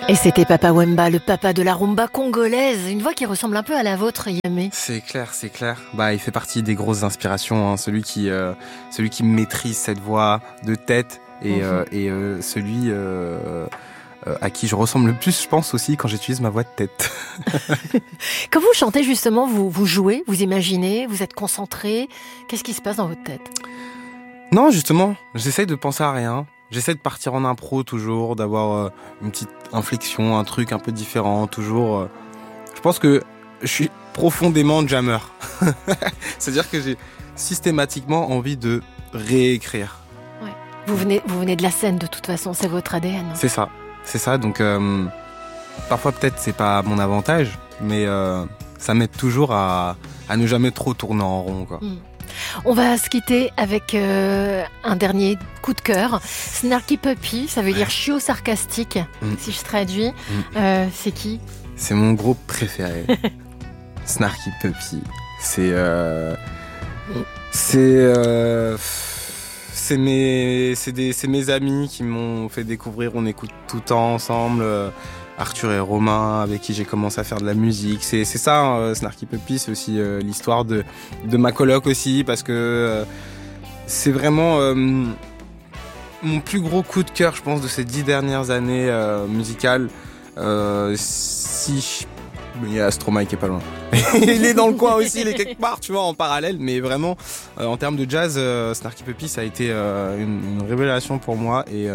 Et c'était Papa Wemba, le papa de la rumba congolaise. Une voix qui ressemble un peu à la vôtre, Yamé. C'est clair, c'est clair. Il fait partie des grosses inspirations, hein. Celui qui maîtrise cette voix de tête et celui à qui je ressemble le plus, je pense aussi, quand j'utilise ma voix de tête. Quand vous chantez, justement, vous jouez, vous imaginez, vous êtes concentré. Qu'est-ce qui se passe dans votre tête? Non, justement, j'essaye de penser à rien. J'essaie de partir en impro toujours, d'avoir une petite inflexion, un truc un peu différent, toujours. Je pense que je suis profondément jammer. C'est-à-dire que j'ai systématiquement envie de réécrire. Ouais. Vous venez de la scène de toute façon, c'est votre ADN. C'est ça. Donc parfois peut-être c'est pas mon avantage, mais ça m'aide toujours à ne jamais trop tourner en rond, quoi. On va se quitter avec un dernier coup de cœur. Snarky Puppy, ça veut dire chiot sarcastique, si je traduis. C'est qui? C'est mon groupe préféré. Snarky Puppy. C'est mes amis qui m'ont fait découvrir. On écoute tout le temps ensemble. Arthur et Romain, avec qui j'ai commencé à faire de la musique. C'est ça, hein, Snarky Puppy, c'est aussi l'histoire de ma coloc aussi, parce que c'est vraiment mon plus gros coup de cœur, je pense, de ces 10 dernières années musicales. Il y a Stromae qui est pas loin. Il est dans le coin aussi, il est quelque part, tu vois, en parallèle. Mais vraiment, en termes de jazz, Snarky Puppy, ça a été une révélation pour moi. Et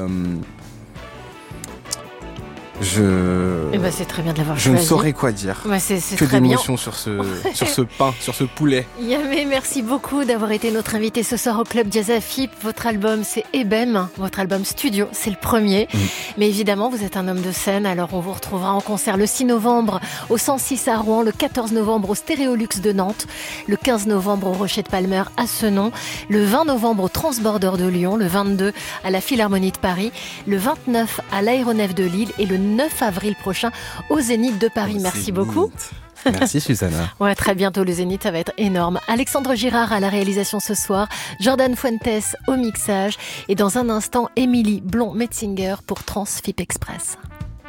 c'est très bien de l'avoir choisi. Je ne saurais quoi dire. C'est que très bien. d'émotion sur ce pain, sur ce poulet. Yamé, merci beaucoup d'avoir été notre invité ce soir au Club Jazz Afip. Votre album, c'est Ebem. Votre album studio, c'est le premier. Mais évidemment, vous êtes un homme de scène. Alors, on vous retrouvera en concert le 6 novembre au 106 à Rouen, le 14 novembre au Stéréolux de Nantes, le 15 novembre au Rocher de Palmer à Senon, le 20 novembre au Transborder de Lyon, le 22 à la Philharmonie de Paris, le 29 à l'Aéronef de Lille et le 9 avril prochain au Zénith de Paris. Merci beaucoup. Merci Susanna. Ouais, très bientôt le Zénith, ça va être énorme. Alexandre Girard à la réalisation ce soir, Jordan Fuentes au mixage et dans un instant, Émilie Blond-Metzinger pour Transfip Express.